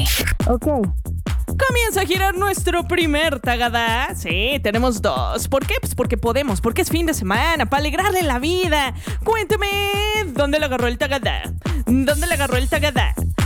Ok. Comienza a girar nuestro primer Tagadá. Sí, tenemos dos. ¿Por qué? Pues porque podemos, porque es fin de semana, para alegrarle la vida. Cuénteme, ¿dónde le agarró el Tagadá? ¿Dónde le agarró el Tagadá?